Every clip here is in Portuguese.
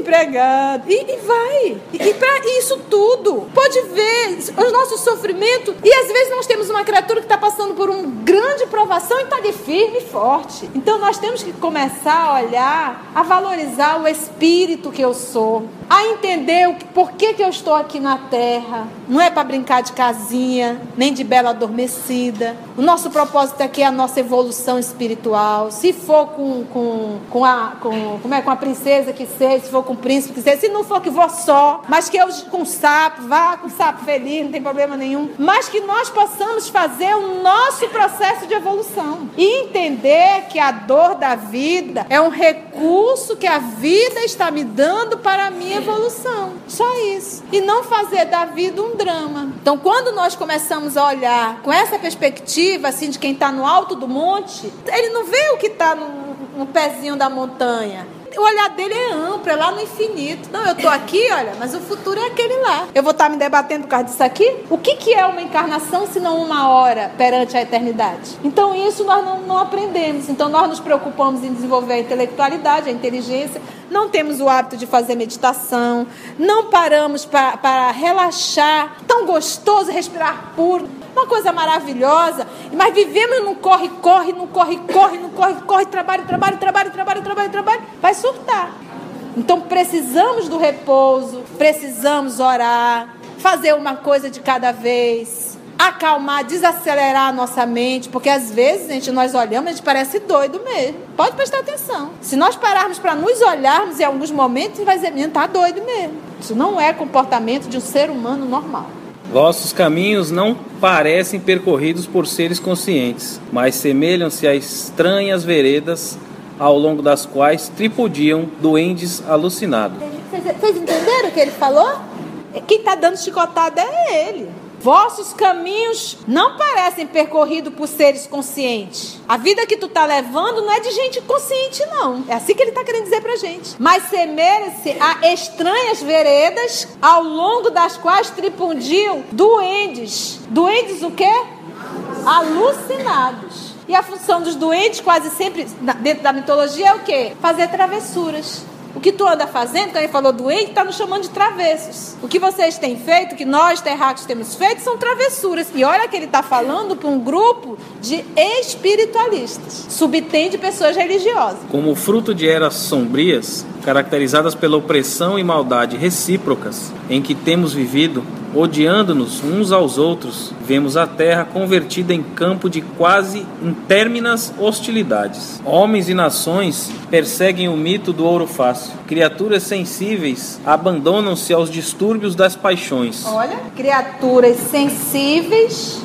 desempregado. E vai. E para isso tudo, pode ver os nossos sofrimentos. E às vezes nós temos uma criatura que está passando por uma grande provação e está ali firme e forte. Então nós temos que começar a olhar, a valorizar o espírito que eu sou, a entender por que eu estou aqui na terra. Não é para brincar de casinha, nem de bela adormecida. O nosso propósito aqui é a nossa evolução espiritual. Se for com a princesa que seja, se for com o príncipe que seja, se não for que vou só, mas que eu com o sapo, vá com o sapo feliz, não tem problema nenhum. Mas que nós possamos fazer o nosso processo de evolução e entender que a dor da vida é um recurso que a vida está me dando para a minha evolução. Só isso. E não fazer da vida um drama. Então, quando nós começamos a olhar com essa perspectiva, assim, de quem está no alto do monte, ele não vê o que está no pezinho da montanha. O olhar dele é amplo, é lá no infinito. Não, eu estou aqui, olha, mas o futuro é aquele lá. Eu vou estar me debatendo por causa disso aqui? O que é uma encarnação se não uma hora perante a eternidade? Então isso nós não aprendemos. Então nós nos preocupamos em desenvolver a intelectualidade, a inteligência. Não temos o hábito de fazer meditação. Não paramos para relaxar. Tão gostoso respirar puro. Uma coisa maravilhosa, mas vivemos num corre, trabalho, vai surtar. Então precisamos do repouso, precisamos orar, fazer uma coisa de cada vez, acalmar, desacelerar a nossa mente, porque às vezes, gente, nós olhamos e a gente parece doido mesmo. Pode prestar atenção. Se nós pararmos para nos olharmos em alguns momentos, a gente vai dizer, menino, tá doido mesmo. Isso não é comportamento de um ser humano normal. Vossos caminhos não parecem percorridos por seres conscientes, mas semelham-se a estranhas veredas ao longo das quais tripudiam duendes alucinados. Vocês entenderam o que ele falou? Quem está dando chicotada é ele. Vossos caminhos não parecem percorridos por seres conscientes. A vida que tu está levando não é de gente consciente, não. É assim que ele está querendo dizer pra gente. Mas semelha-se a estranhas veredas ao longo das quais tripudiam duendes. Duendes o quê? Alucinados. E a função dos duendes, quase sempre, dentro da mitologia, é o quê? Fazer travessuras. O que tu anda fazendo, quando ele falou doente, está nos chamando de travessos. O que vocês têm feito, que nós terráqueos temos feito, são travessuras. E olha que ele está falando para um grupo de espiritualistas. Subtende pessoas religiosas. Como fruto de eras sombrias, caracterizadas pela opressão e maldade recíprocas, em que temos vivido, odiando-nos uns aos outros, vemos a terra convertida em campo de quase intérminas hostilidades. Homens e nações perseguem o mito do ouro fácil. Criaturas sensíveis abandonam-se aos distúrbios das paixões. Olha, criaturas sensíveis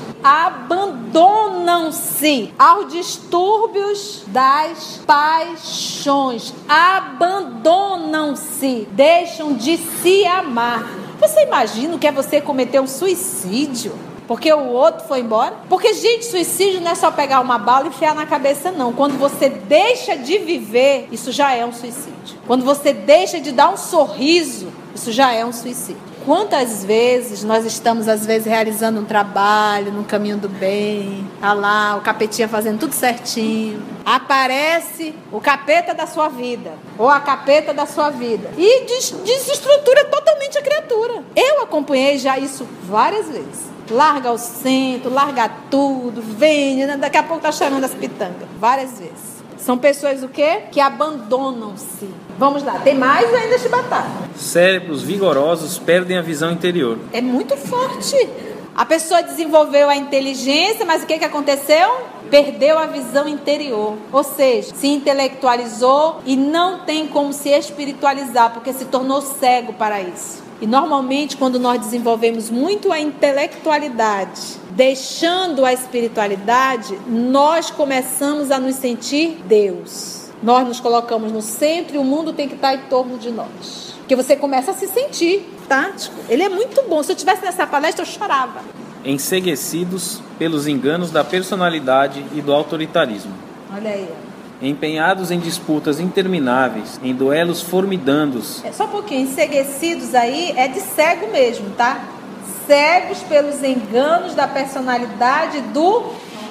abandonam-se aos distúrbios das paixões. Abandonam-se, deixam de se amar. Você imagina o que é você cometer um suicídio porque o outro foi embora? Porque, gente, suicídio não é só pegar uma bala e enfiar na cabeça, não. Quando você deixa de viver, isso já é um suicídio. Quando você deixa de dar um sorriso, isso já é um suicídio. Quantas vezes nós estamos, às vezes, realizando um trabalho, no caminho do bem, tá lá, o capetinha fazendo tudo certinho, aparece o capeta da sua vida, ou a capeta da sua vida, e desestrutura totalmente a criatura. Eu acompanhei já isso várias vezes. Larga o centro, larga tudo, vem, daqui a pouco tá chamando as pitangas. Várias vezes. São pessoas o quê? Que abandonam-se. Vamos lá, tem mais ainda chibatada. Cérebros vigorosos perdem a visão interior. É muito forte. A pessoa desenvolveu a inteligência, mas o que aconteceu? Perdeu a visão interior. Ou seja, se intelectualizou e não tem como se espiritualizar, porque se tornou cego para isso. E normalmente, quando nós desenvolvemos muito a intelectualidade, deixando a espiritualidade, nós começamos a nos sentir Deus. Nós nos colocamos no centro e o mundo tem que estar em torno de nós. Porque você começa a se sentir, tá? Ele é muito bom. Se eu estivesse nessa palestra, eu chorava. Enceguecidos pelos enganos da personalidade e do autoritarismo. Olha aí. Empenhados em disputas intermináveis, em duelos formidandos. Só um pouquinho, enceguecidos aí é de cego mesmo, tá? Cegos pelos enganos da personalidade do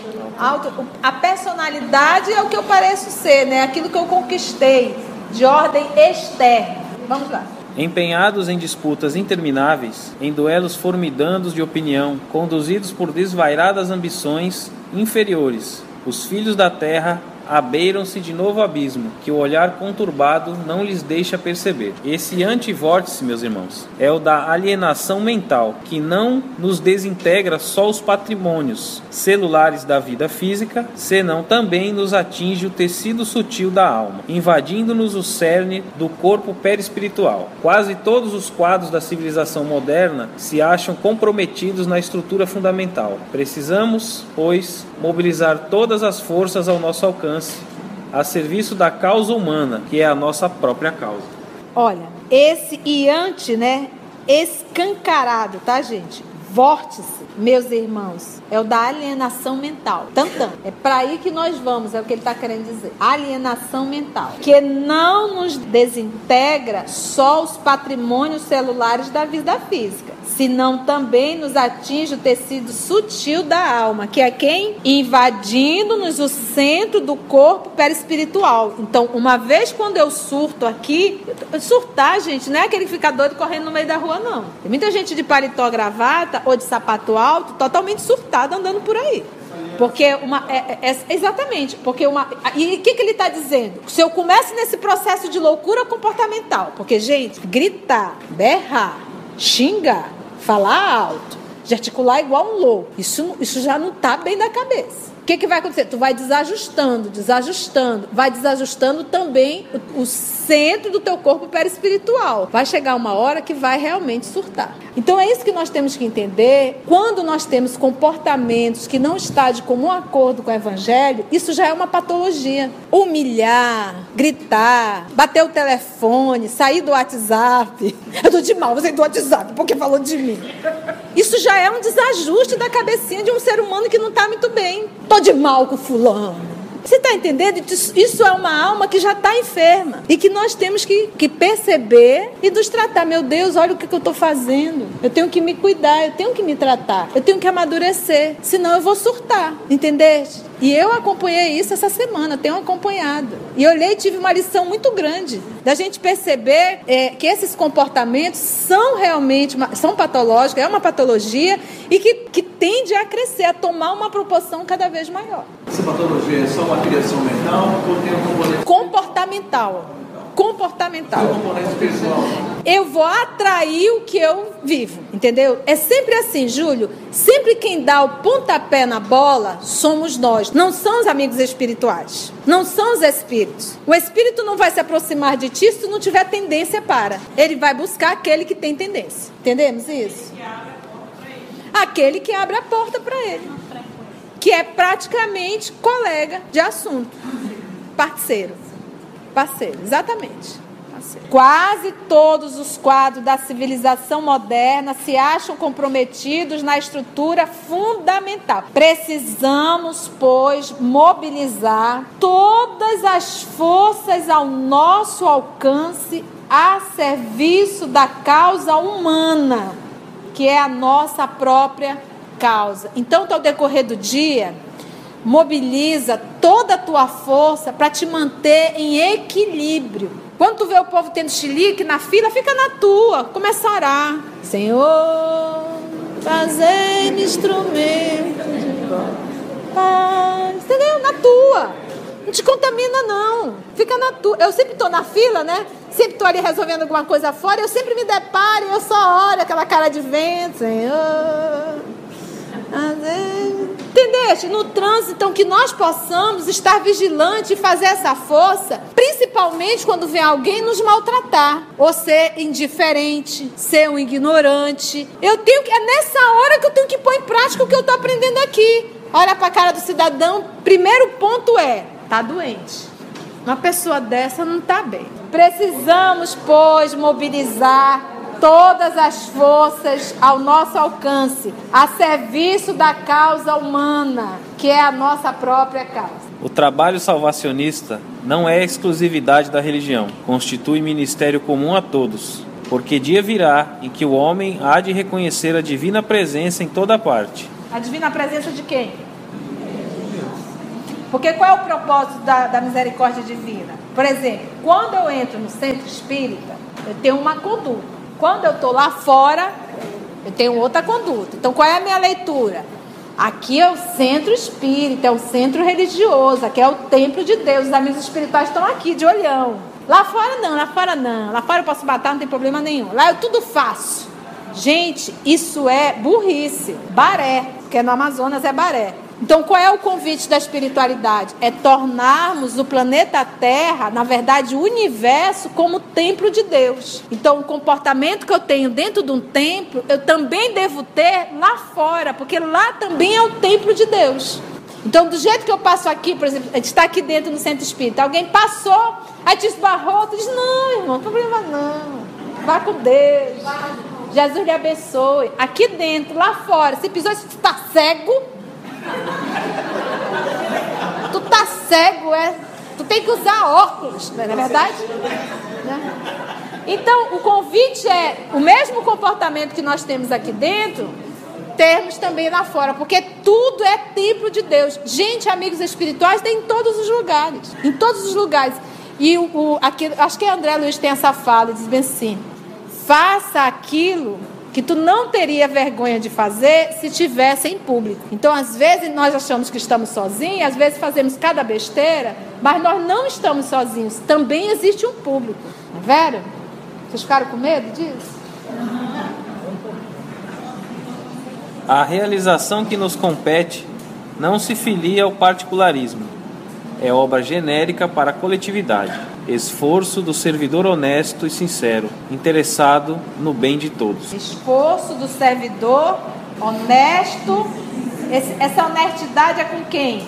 a personalidade é o que eu pareço ser, né? Aquilo que eu conquistei de ordem externa. Vamos lá. Empenhados em disputas intermináveis, em duelos formidandos de opinião, conduzidos por desvairadas ambições inferiores, os filhos da terra abeiram-se de novo abismo, que o olhar conturbado não lhes deixa perceber. Esse antivórtice, meus irmãos, é o da alienação mental, que não nos desintegra só os patrimônios celulares da vida física, senão também nos atinge o tecido sutil da alma, invadindo-nos o cerne do corpo perispiritual. Quase todos os quadros da civilização moderna se acham comprometidos na estrutura fundamental. Precisamos, pois, mobilizar todas as forças ao nosso alcance, a serviço da causa humana, que é a nossa própria causa. Olha, esse iante, né, escancarado, tá, gente? Vórtice, meus irmãos, é o da alienação mental. Tantão. É para aí que nós vamos, é o que ele está querendo dizer. Alienação mental. Que não nos desintegra só os patrimônios celulares da vida física, senão também nos atinge o tecido sutil da alma, que é quem? Invadindo-nos o centro do corpo perispiritual. Então, uma vez quando eu surto aqui, surtar, gente, não é aquele que fica doido correndo no meio da rua, não. Tem muita gente de paletó, gravata ou de sapato alto, totalmente surtada, andando por aí. Porque exatamente, porque e o que ele está dizendo? Se eu começo nesse processo de loucura comportamental, porque, gente, gritar, berrar, xingar, falar alto, gesticular igual um louco, isso já não está bem da cabeça. O que vai acontecer? Tu vai desajustando, vai desajustando também o centro do teu corpo perispiritual. Vai chegar uma hora que vai realmente surtar. Então é isso que nós temos que entender. Quando nós temos comportamentos que não estão de comum acordo com o evangelho, isso já é uma patologia. Humilhar, gritar, bater o telefone, sair do WhatsApp. Eu tô de mal, você do WhatsApp, porque falou de mim. Isso já é um desajuste da cabecinha de um ser humano que não está muito bem. Tô de mal com fulano. Você está entendendo? Isso é uma alma que já está enferma e que nós temos que perceber e nos tratar. Meu Deus, olha o que eu estou fazendo. Eu tenho que me cuidar, eu tenho que me tratar, eu tenho que amadurecer, senão eu vou surtar, entendeste? E eu acompanhei isso essa semana, tenho acompanhado. E olhei e tive uma lição muito grande da gente perceber que esses comportamentos são realmente, são patológicos, é uma patologia e que tende a crescer, a tomar uma proporção cada vez maior. Essa patologia é só uma criação mental ou tem um componente comportamental? Comportamental. Tem um componente espiritual. Eu vou atrair o que eu vivo, entendeu? É sempre assim, Júlio. Sempre quem dá o pontapé na bola somos nós. Não são os amigos espirituais. Não são os espíritos. O espírito não vai se aproximar de ti se tu não tiver tendência para. Ele vai buscar aquele que tem tendência. Entendemos isso? Aquele que abre a porta para ele. Que é praticamente colega de assunto. Parceiro, exatamente. Parceiro. Quase todos os quadros da civilização moderna se acham comprometidos na estrutura fundamental. Precisamos, pois, mobilizar todas as forças ao nosso alcance a serviço da causa humana, que é a nossa própria causa. Então, ao decorrer do dia, mobiliza toda a tua força para te manter em equilíbrio. Quando tu vê o povo tendo chilique na fila, fica na tua, começa a orar. Senhor, fazei-me instrumento de paz. Entendeu? Na tua. Não te contamina, não. Fica na tua. Eu sempre estou na fila, né? Sempre estou ali resolvendo alguma coisa fora. Eu sempre me deparo e eu só olho aquela cara de vento. Senhor, entendeste? No trânsito, então, que nós possamos estar vigilantes e fazer essa força, principalmente quando vem alguém nos maltratar, ou ser indiferente, ser um ignorante. É nessa hora que eu tenho que pôr em prática o que eu estou aprendendo aqui. Olha para a cara do cidadão. Primeiro ponto tá doente. Uma pessoa dessa não está bem. Precisamos, pois, mobilizar todas as forças ao nosso alcance, a serviço da causa humana, que é a nossa própria causa. O trabalho salvacionista não é exclusividade da religião, constitui ministério comum a todos, porque dia virá em que o homem há de reconhecer a divina presença em toda parte. A divina presença de quem? Porque qual é o propósito da misericórdia divina? Por exemplo, quando eu entro no centro espírita, eu tenho uma conduta. Quando eu estou lá fora, eu tenho outra conduta. Então, qual é a minha leitura? Aqui é o centro espírita, é o centro religioso, aqui é o templo de Deus. Os amigos espirituais estão aqui, de olhão. Lá fora não, lá fora não. Lá fora eu posso matar, não tem problema nenhum. Lá eu tudo faço. Gente, isso é burrice. Baré, porque no Amazonas é baré. Então, qual é o convite da espiritualidade? É tornarmos o planeta Terra, na verdade, o universo, como templo de Deus. Então, o comportamento que eu tenho dentro de um templo, eu também devo ter lá fora, porque lá também é o templo de Deus. Então, do jeito que eu passo aqui, por exemplo, a gente está aqui dentro no centro espírita, alguém passou, aí te esbarrou, tu diz, não, irmão, não tem problema não, vá com Deus, Jesus lhe abençoe. Aqui dentro, lá fora, se pisou, se tu está cego, tu tá cego, tu tem que usar óculos, não é verdade? Né? Então, o convite é o mesmo comportamento que nós temos aqui dentro, termos também lá fora, porque tudo é templo de Deus. Gente, amigos espirituais tem em todos os lugares, em todos os lugares. E aqui, acho que André Luiz tem essa fala, diz bem assim: faça aquilo que tu não teria vergonha de fazer se tivesse em público. Então, às vezes, nós achamos que estamos sozinhos, às vezes fazemos cada besteira, mas nós não estamos sozinhos. Também existe um público. Não é verdade? Vocês ficaram com medo disso? A realização que nos compete não se filia ao particularismo. É obra genérica para a coletividade. Esforço do servidor honesto e sincero, interessado no bem de todos. Esforço do servidor honesto. Essa honestidade é com quem?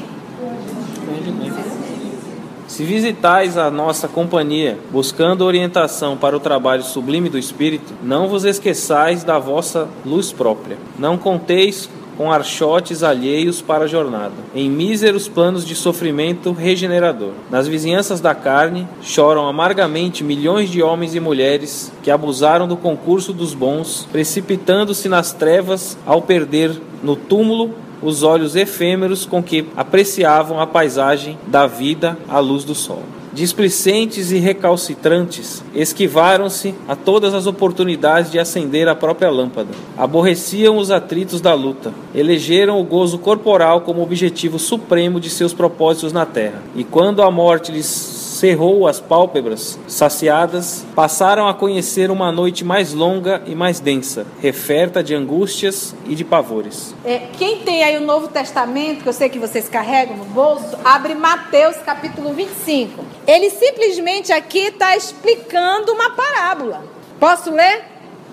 Se visitais a nossa companhia, buscando orientação para o trabalho sublime do Espírito, não vos esqueçais da vossa luz própria. Não conteis com archotes alheios para a jornada, em míseros planos de sofrimento regenerador. Nas vizinhanças da carne, choram amargamente milhões de homens e mulheres que abusaram do concurso dos bons, precipitando-se nas trevas ao perder no túmulo os olhos efêmeros com que apreciavam a paisagem da vida à luz do sol. Displicentes e recalcitrantes, esquivaram-se a todas as oportunidades de acender a própria lâmpada. Aborreciam os atritos da luta. Elegeram o gozo corporal como objetivo supremo de seus propósitos na terra. E quando a morte lhes cerrou as pálpebras saciadas, passaram a conhecer uma noite mais longa e mais densa, referta de angústias e de pavores. Quem tem aí o Novo Testamento, que eu sei que vocês carregam no bolso, abre Mateus capítulo 25. Ele simplesmente aqui está explicando uma parábola. Posso ler?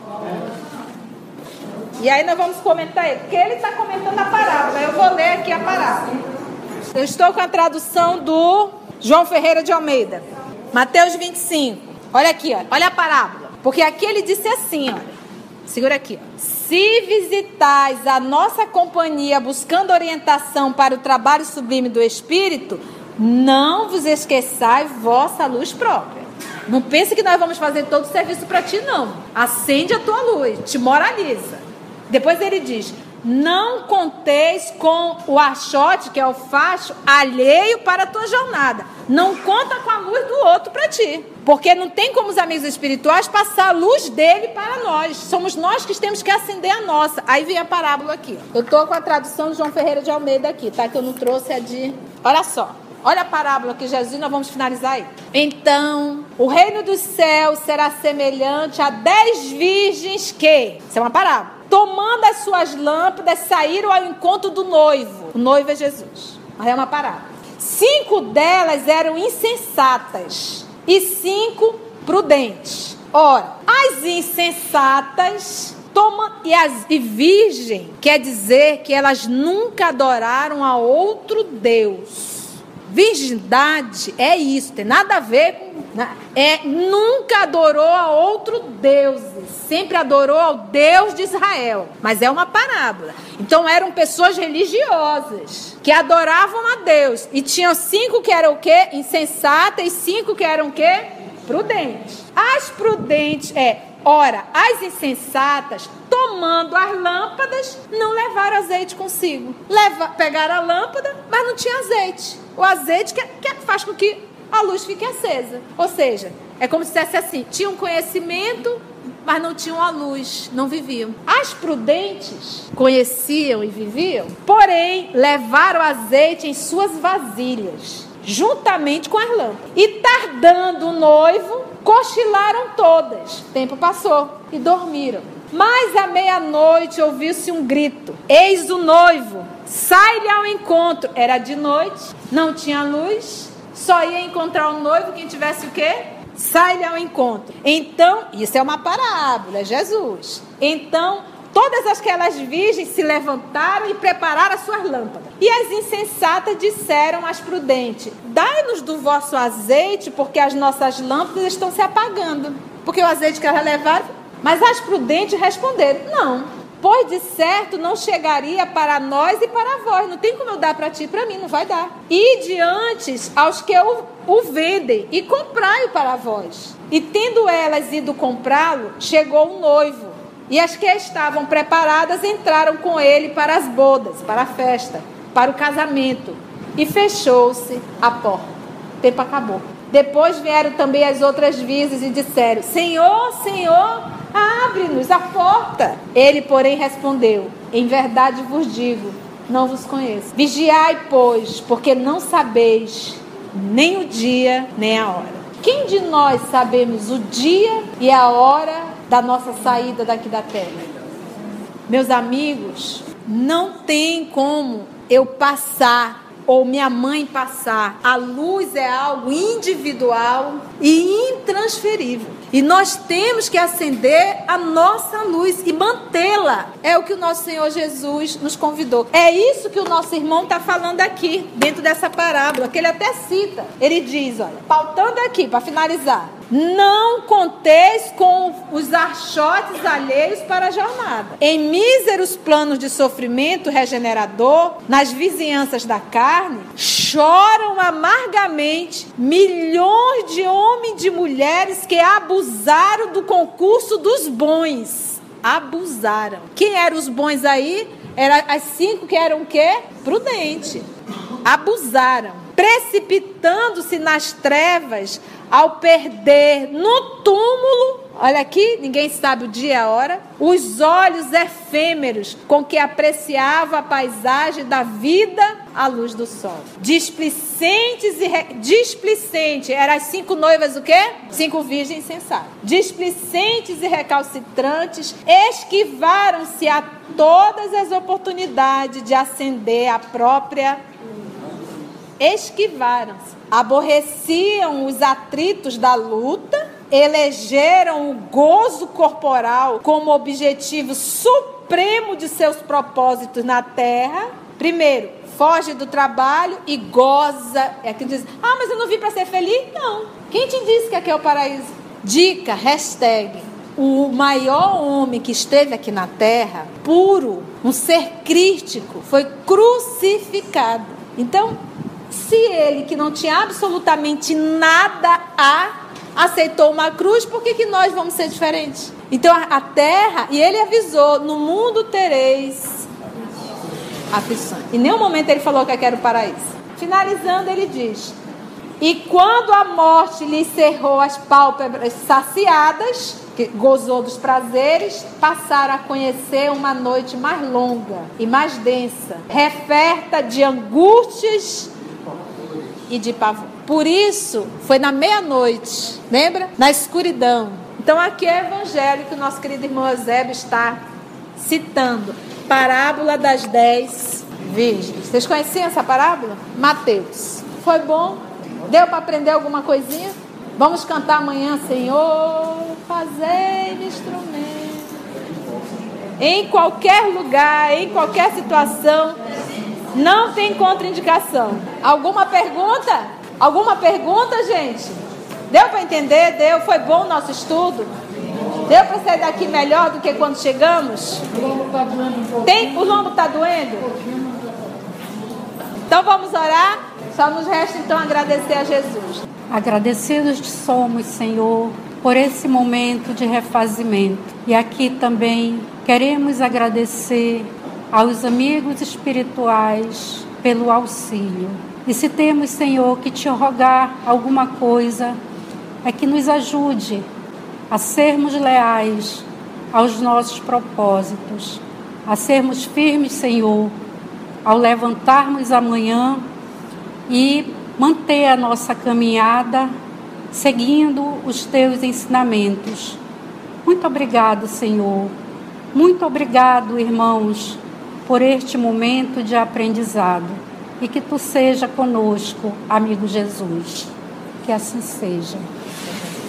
E aí nós vamos comentar ele, porque ele está comentando a parábola. Eu vou ler aqui a parábola. Eu estou com a tradução do João Ferreira de Almeida. Mateus 25. Olha aqui, olha a parábola. Porque aqui ele disse assim, olha. Segura aqui, ó. Se visitais a nossa companhia buscando orientação para o trabalho sublime do Espírito, não vos esqueçais vossa luz própria. Não pense que nós vamos fazer todo o serviço para ti, não. Acende a tua luz, te moraliza. Depois ele diz: não conteis com o archote, que é o facho, alheio para a tua jornada. Não conta com a luz do outro para ti. Porque não tem como os amigos espirituais passar a luz dele para nós. Somos nós que temos que acender a nossa. Aí vem a parábola aqui. Eu estou com a tradução de João Ferreira de Almeida aqui, tá? Que eu não trouxe a de... Olha só. Olha a parábola que Jesus, nós vamos finalizar aí. Então, o reino dos céus será semelhante a 10 virgens que... Isso é uma parábola. Tomando as suas lâmpadas, saíram ao encontro do noivo. O noivo é Jesus. Mas é uma parábola. 5 delas eram insensatas e 5 prudentes. Ora, as insensatas e virgem quer dizer que elas nunca adoraram a outro Deus. Virgindade é isso, tem nada a ver com... nunca adorou a outro Deus, sempre adorou ao Deus de Israel. Mas é uma parábola. Então eram pessoas religiosas que adoravam a Deus. E tinham 5 que eram o quê? Insensatas, e 5 que eram o quê? Prudentes. As prudentes ora, as insensatas, tomando tomando as lâmpadas, não levaram azeite consigo. Pegaram a lâmpada, mas não tinha azeite. O azeite que faz com que a luz fique acesa. Ou seja, é como se dissesse assim, tinham conhecimento, mas não tinham a luz, não viviam. As prudentes conheciam e viviam, porém levaram azeite em suas vasilhas, juntamente com as lâmpadas. E tardando o noivo, cochilaram todas. O tempo passou e dormiram. Mas à meia-noite ouviu-se um grito: eis o noivo, sai-lhe ao encontro. Era de noite, não tinha luz, só ia encontrar o noivo quem tivesse o quê? Sai-lhe ao encontro. Então, isso é uma parábola, é Jesus. Então, todas aquelas virgens se levantaram e prepararam as suas lâmpadas. E as insensatas disseram às prudentes: dai-nos do vosso azeite, porque as nossas lâmpadas estão se apagando. Porque o azeite que elas levaram. Mas as prudentes responderam: não, pois de certo não chegaria para nós e para vós. Não tem como eu dar para ti e para mim, não vai dar. E diante aos que o vendem e comprai-o para vós. E tendo elas ido comprá-lo, chegou o noivo. E as que estavam preparadas entraram com ele para as bodas, para a festa, para o casamento. E fechou-se a porta. O tempo acabou. Depois vieram também as outras virgens e disseram: Senhor, Senhor, abre-nos a porta. Ele, porém, respondeu: em verdade vos digo, não vos conheço. Vigiai, pois, porque não sabeis nem o dia, nem a hora. Quem de nós sabemos o dia e a hora da nossa saída daqui da terra? Meus amigos, não tem como eu passar ou minha mãe passar. A luz é algo individual e intransferível. E nós temos que acender a nossa luz e mantê-la. É o que o nosso Senhor Jesus nos convidou. É isso que o nosso irmão está falando aqui, dentro dessa parábola, que ele até cita. Ele diz, olha, pautando aqui, para finalizar: não conteis com os archotes alheios para a jornada. Em míseros planos de sofrimento regenerador, nas vizinhanças da carne, choram amargamente milhões de homens e de mulheres que abusaram do concurso dos bons. Abusaram. Quem eram os bons aí? Eram as 5 que eram o quê? Prudente. Abusaram, precipitando-se nas trevas, ao perder no túmulo, olha aqui, ninguém sabe o dia e a hora, os olhos efêmeros com que apreciava a paisagem da vida à luz do sol. Displicentes eram as 5 noivas o quê? 5 virgens sensatas. Displicentes e recalcitrantes, esquivaram-se a todas as oportunidades de acender a própria. Esquivaram-se. Aborreciam os atritos da luta, elegeram o gozo corporal como objetivo supremo de seus propósitos na terra. Primeiro, foge do trabalho e goza. É que diz: mas eu não vim para ser feliz? Não. Quem te disse que aqui é o paraíso? Dica, hashtag: o maior homem que esteve aqui na terra, puro, um ser crístico, foi crucificado. Então, se ele, que não tinha absolutamente nada aceitou uma cruz, por que nós vamos ser diferentes? Então a terra, e ele avisou: no mundo tereis aflições. Em nenhum momento ele falou que era o paraíso. Finalizando, ele diz: e quando a morte lhe cerrou as pálpebras saciadas, que gozou dos prazeres, passaram a conhecer uma noite mais longa e mais densa, referta de angústias e de pavor. Por isso, foi na meia-noite, lembra? Na escuridão. Então aqui é o evangelho que o nosso querido irmão Eusébio está citando. Parábola das 10 virgens. Vocês conheciam essa parábola? Mateus. Foi bom? Deu para aprender alguma coisinha? Vamos cantar amanhã: Senhor, fazei-me instrumento. Em qualquer lugar, em qualquer situação, não tem contraindicação. Alguma pergunta? Alguma pergunta, gente? Deu para entender? Deu? Foi bom o nosso estudo? Deu para sair daqui melhor do que quando chegamos? O lombo está doendo um pouco. Tem? O lombo está doendo? Então vamos orar? Só nos resta então agradecer a Jesus. Agradecidos somos, Senhor, por esse momento de refazimento. E aqui também Queremos agradecer aos amigos espirituais pelo auxílio. E se temos, Senhor, que te rogar alguma coisa, é que nos ajude a sermos leais aos nossos propósitos, a sermos firmes, Senhor, ao levantarmos amanhã e manter a nossa caminhada seguindo os teus ensinamentos. Muito obrigado, Senhor. Muito obrigado, irmãos, por este momento de aprendizado. E que tu seja conosco, amigo Jesus. Que assim seja.